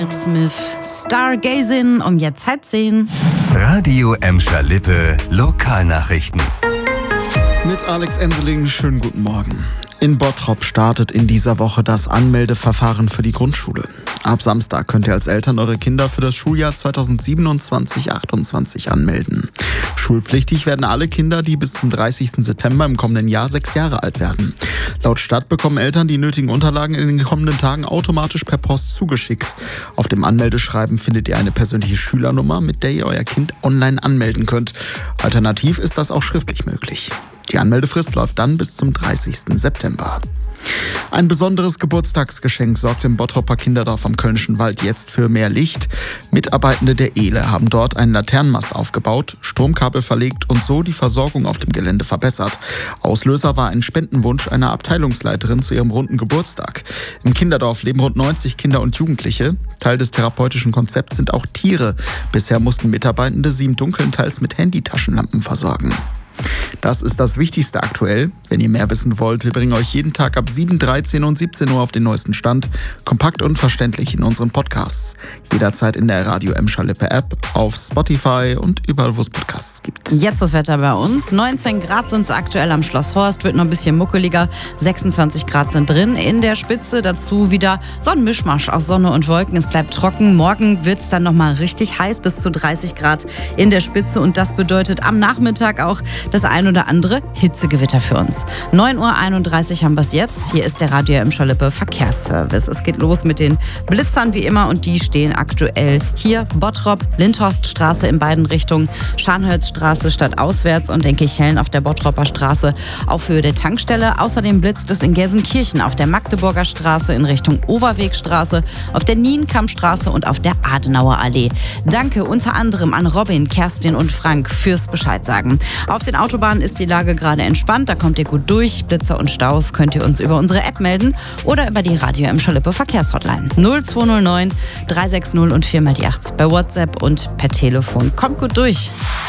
Smith, Stargazing um jetzt 9:30. Radio Emscher Lippe, Lokalnachrichten. Mit Alex Enseling, schönen guten Morgen. In Bottrop startet in dieser Woche das Anmeldeverfahren für die Grundschule. Ab Samstag könnt ihr als Eltern eure Kinder für das Schuljahr 2027/28 anmelden. Schulpflichtig werden alle Kinder, die bis zum 30. September im kommenden Jahr 6 Jahre alt werden. Laut Stadt bekommen Eltern die nötigen Unterlagen in den kommenden Tagen automatisch per Post zugeschickt. Auf dem Anmeldeschreiben findet ihr eine persönliche Schülernummer, mit der ihr euer Kind online anmelden könnt. Alternativ ist das auch schriftlich möglich. Die Anmeldefrist läuft dann bis zum 30. September. Ein besonderes Geburtstagsgeschenk sorgt im Bottroper Kinderdorf am Kölnischen Wald jetzt für mehr Licht. Mitarbeitende der ELE haben dort einen Laternenmast aufgebaut, Stromkabel verlegt und so die Versorgung auf dem Gelände verbessert. Auslöser war ein Spendenwunsch einer Abteilungsleiterin zu ihrem runden Geburtstag. Im Kinderdorf leben rund 90 Kinder und Jugendliche. Teil des therapeutischen Konzepts sind auch Tiere. Bisher mussten Mitarbeitende sie im Dunkeln teils mit Handytaschenlampen versorgen. Das ist das Wichtigste aktuell. Wenn ihr mehr wissen wollt, wir bringen euch jeden Tag ab 7, 13 und 17 Uhr auf den neuesten Stand. Kompakt und verständlich in unseren Podcasts. Jederzeit in der Radio Emscher Lippe App, auf Spotify und überall, wo es Podcasts gibt. Jetzt das Wetter bei uns. 19 Grad sind es aktuell am Schloss Horst, wird noch ein bisschen muckeliger. 26 Grad sind drin. In der Spitze dazu wieder so ein Mischmasch aus Sonne und Wolken. Es bleibt trocken. Morgen wird es dann nochmal richtig heiß, bis zu 30 Grad in der Spitze. Und das bedeutet am Nachmittag auch das ein oder andere Hitzegewitter für uns. 9:31 Uhr haben wir es jetzt. Hier ist der Radio Emscher Lippe Verkehrsservice. Es geht los mit den Blitzern wie immer und die stehen aktuell hier. Bottrop, Lindhorststraße in beiden Richtungen, Scharnholzstraße stadtauswärts und Denkichellen auf der Bottroper Straße auf Höhe der Tankstelle. Außerdem blitzt es in Gelsenkirchen auf der Magdeburger Straße in Richtung Overwegstraße, auf der Nienkammstraße und auf der Adenauer Allee. Danke unter anderem an Robin, Kerstin und Frank fürs Bescheid sagen. Auf den Autobahnen ist die Lage gerade entspannt, da kommt ihr gut durch. Blitzer und Staus könnt ihr uns über unsere App melden oder über die Radio Emscher Lippe Verkehrshotline 0209 360 und 4x8 bei WhatsApp und per Telefon. Kommt gut durch.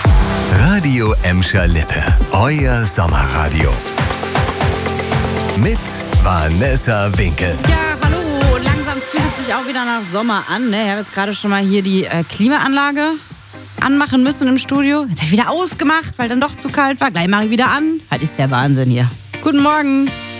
Radio Emscher Lippe, euer Sommerradio. Mit Vanessa Winkel. Ja, hallo. Langsam fühlt es sich auch wieder nach Sommer an. Ne? Ich habe jetzt gerade schon mal hier die Klimaanlage anmachen müssen im Studio. Jetzt habe ich wieder ausgemacht, weil dann doch zu kalt war. Gleich mache ich wieder an. Das ist der Wahnsinn hier. Guten Morgen.